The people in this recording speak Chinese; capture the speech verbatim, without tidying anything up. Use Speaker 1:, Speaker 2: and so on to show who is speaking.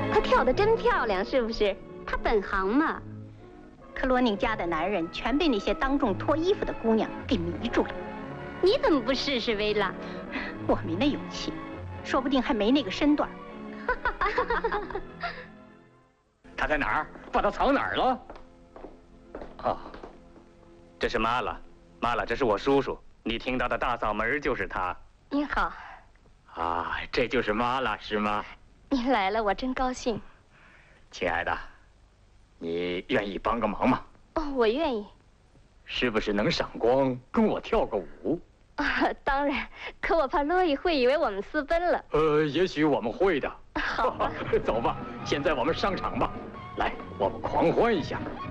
Speaker 1: 她跳得真漂亮，是不是？
Speaker 2: 她本行嘛。
Speaker 3: 克罗宁家的男人全被那些当众脱衣服的姑娘给迷住了。
Speaker 2: 你怎么不试试薇拉？
Speaker 3: 我没那勇气，说不定还没那个身段。
Speaker 4: 他在哪儿？把他藏哪儿了？哦，
Speaker 5: 这是妈拉，妈拉，这是我叔叔。你听到的大嗓门就是他。
Speaker 1: 你好。
Speaker 4: 啊，这就是妈拉是吗？
Speaker 1: 你来了，我真高兴。
Speaker 4: 亲爱的，你愿意帮个忙吗？
Speaker 1: 哦，我愿意。
Speaker 4: 是不是能赏光跟我跳个舞？
Speaker 1: 啊，当然。可我怕洛伊会以为我们私奔了。
Speaker 4: 呃，也许我们会的。
Speaker 1: 好吧。
Speaker 4: 走吧，现在我们上场吧。来，我们狂欢一下。